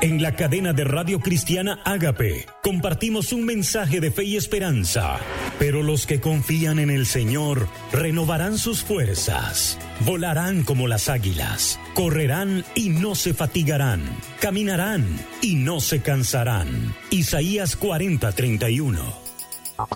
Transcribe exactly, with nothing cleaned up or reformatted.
En la cadena de Radio Cristiana Ágape compartimos un mensaje de fe y esperanza. Pero los que confían en el Señor renovarán sus fuerzas, volarán como las águilas, correrán y no se fatigarán, caminarán y no se cansarán. Isaías cuarenta, treinta y uno.